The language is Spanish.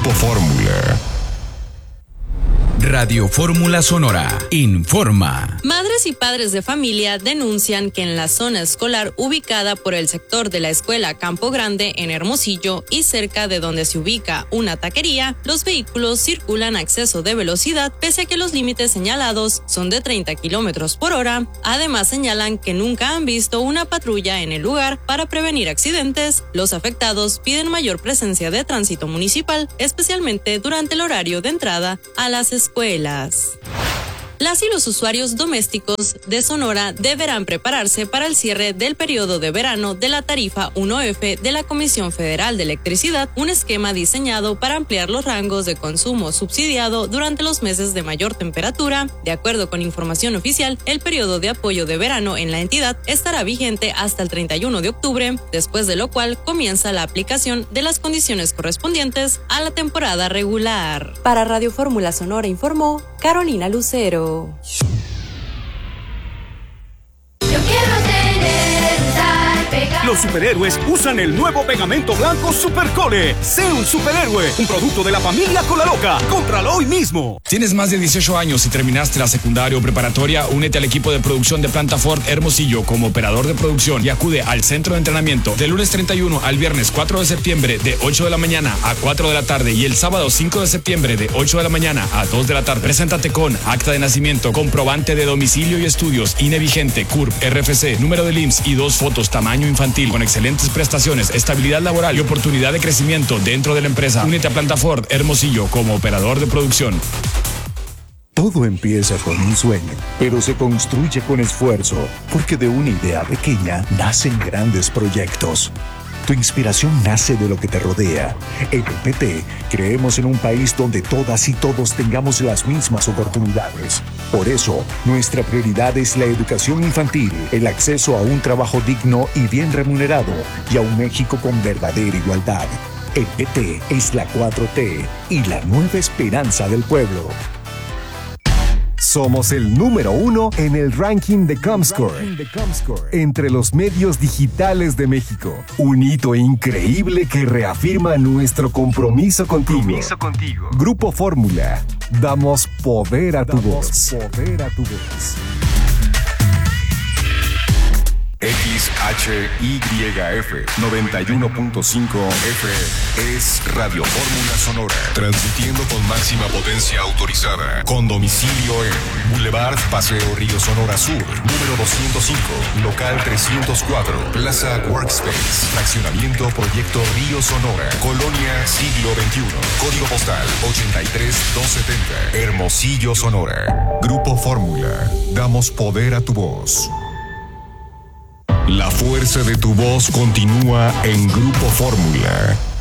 Grupo Fórmula. Radio Fórmula Sonora informa. Madres y padres de familia denuncian que en la zona escolar ubicada por el sector de la escuela Campo Grande en Hermosillo y cerca de donde se ubica una taquería, los vehículos circulan a exceso de velocidad pese a que los límites señalados son de 30 kilómetros por hora. Además señalan que nunca han visto una patrulla en el lugar para prevenir accidentes. Los afectados piden mayor presencia de tránsito municipal, especialmente durante el horario de entrada a las escuelas. Las y los usuarios domésticos de Sonora deberán prepararse para el cierre del periodo de verano de la tarifa 1F de la Comisión Federal de Electricidad, un esquema diseñado para ampliar los rangos de consumo subsidiado durante los meses de mayor temperatura. De acuerdo con información oficial, el periodo de apoyo de verano en la entidad estará vigente hasta el 31 de octubre, después de lo cual comienza la aplicación de las condiciones correspondientes a la temporada regular. Para Radio Fórmula Sonora informó Carolina Lucero. Los superhéroes usan el nuevo pegamento blanco Supercole. Sé un superhéroe, un producto de la familia Colaloca. Cómpralo hoy mismo. ¿Tienes más de 18 años y terminaste la secundaria o preparatoria? Únete al equipo de producción de Planta Ford Hermosillo como operador de producción y acude al centro de entrenamiento del lunes 31 al viernes 4 de septiembre de 8 de la mañana a 4 de la tarde y el sábado 5 de septiembre de 8 de la mañana a 2 de la tarde. Preséntate con acta de nacimiento, comprobante de domicilio y estudios, INE vigente, CURP, RFC, número del IMSS y 2 fotos tamaño infantil con excelentes prestaciones, estabilidad laboral y oportunidad de crecimiento dentro de la empresa. Únete a Planta Ford Hermosillo como operador de producción. Todo empieza con un sueño, pero se construye con esfuerzo, porque de una idea pequeña nacen grandes proyectos. Tu inspiración nace de lo que te rodea. En PT creemos en un país donde todas y todos tengamos las mismas oportunidades. Por eso, nuestra prioridad es la educación infantil, el acceso a un trabajo digno y bien remunerado y a un México con verdadera igualdad. El PT es la 4T y la nueva esperanza del pueblo. Somos el número 1 en el ranking de Comscore entre los medios digitales de México. Un hito increíble que reafirma nuestro compromiso contigo. Grupo Fórmula. Damos poder a tu voz. XHYF 91.5 FM es Radio Fórmula Sonora, transmitiendo con máxima potencia autorizada, con domicilio en Boulevard Paseo Río Sonora Sur, número 205, local 304, Plaza Workspace, fraccionamiento Proyecto Río Sonora, Colonia Siglo XXI, código postal 83270, Hermosillo, Sonora. Grupo Fórmula, damos poder a tu voz. La fuerza de tu voz continúa en Grupo Fórmula.